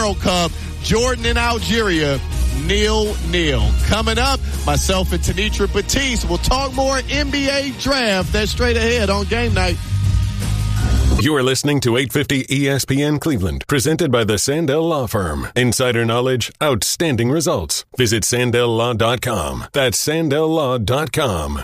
World Cup, Jordan in Algeria, 0-0. Coming up, myself and Tanitra Batiste will talk more NBA draft. That's straight ahead on Game Night. You are listening to 850 ESPN Cleveland, presented by the Sandell Law Firm. Insider knowledge, outstanding results. Visit SandellLaw.com. That's SandellLaw.com.